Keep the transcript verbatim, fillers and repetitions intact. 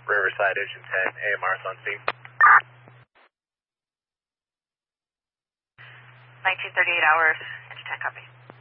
Riverside, Engine ten, A M R's on scene. nineteen thirty-eight hours, Engine ten, copy.